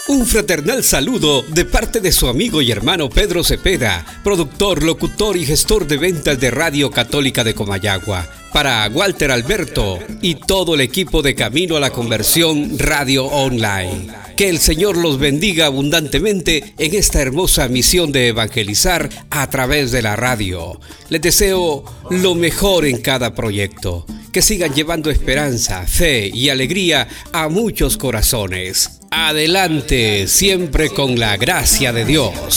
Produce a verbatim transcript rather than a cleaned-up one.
Un fraternal saludo de parte de su amigo y hermano Pedro Cepeda, productor, locutor y gestor de ventas de Radio Católica de Comayagua, para Walter Alberto y todo el equipo de Camino a la Conversión Radio Online. Que el Señor los bendiga abundantemente en esta hermosa misión de evangelizar a través de la radio. Les deseo lo mejor en cada proyecto. Que sigan llevando esperanza, fe y alegría a muchos corazones. Adelante, siempre con la gracia de Dios.